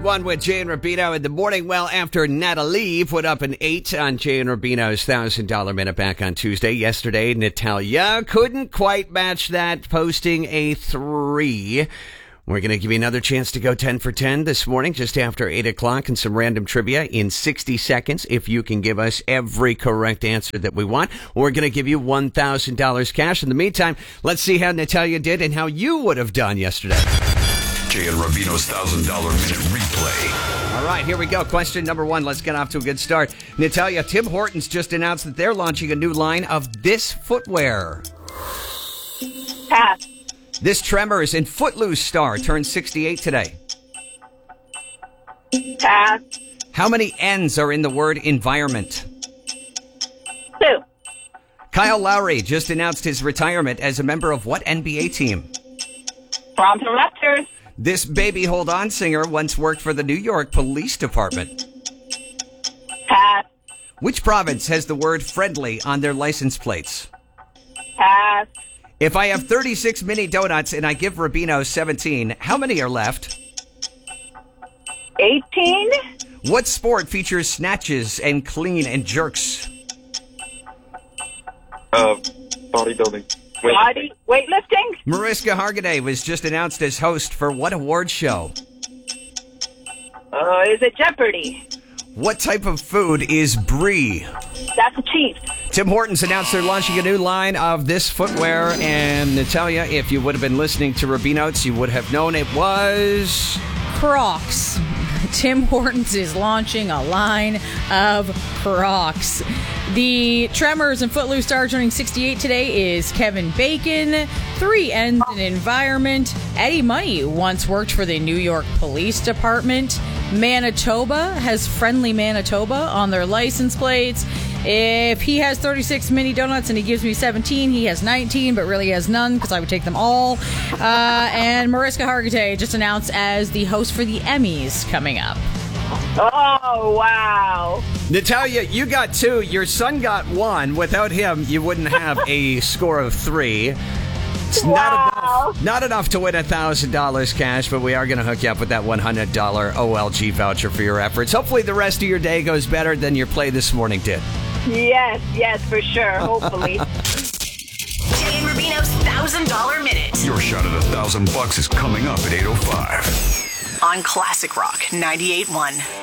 One with Jay and Rubino in the morning. Well, after Natalie put up an 8 on Jay and Rubino's $1,000 minute back on Tuesday. Yesterday, Natalia couldn't quite match that, posting a 3. We're going to give you another chance to go 10 for 10 this morning, just after 8 o'clock, and some random trivia in 60 seconds. If you can give us every correct answer that we want, we're going to give you $1,000 cash. In the meantime, let's see how Natalia did and how you would have done yesterday. Jay and Rubino's $1,000 minute replay. All right, here we go. Question number 1. Let's get off to a good start. Natalia, Tim Hortons just announced that they're launching a new line of this footwear. Pass. This Tremors and Footloose star turned 68 today. Pass. How many N's are in the word environment? 2. Kyle Lowry just announced his retirement as a member of what NBA team? Toronto Raptors. This Baby Hold On singer once worked for the New York Police Department. Pass. Which province has the word friendly on their license plates? Pass. If I have 36 mini donuts and I give Rubino 17, how many are left? 18. What sport features snatches and clean and jerks? Bodybuilding. Weightlifting. Mariska Hargitay was just announced as host for what award show? Is it Jeopardy? What type of food is brie? That's a cheese. Tim Hortons announced they're launching a new line of this footwear, and Natalia, if you would have been listening to Rubino's, you would have known it was Crocs. Tim Hortons is launching a line of Crocs. The Tremors and Footloose star turning 68 today is Kevin Bacon. 3 N's in environment. Eddie Money once worked for the New York Police Department. Manitoba has Friendly Manitoba on their license plates. If he has 36 mini donuts and he gives me 17, he has 19, but really has none because I would take them all. And Mariska Hargitay just announced as the host for the Emmys coming up. Oh, wow. Natalia, you got 2. Your son got 1. Without him, you wouldn't have a score of 3. It's not enough to win $1,000 cash, but we are going to hook you up with that $100 OLG voucher for your efforts. Hopefully the rest of your day goes better than your play this morning did. Yes, for sure. Hopefully. Jay and Rubino's $1,000 minute. Your shot at $1,000 is coming up at 8:05. On Classic Rock 98.1.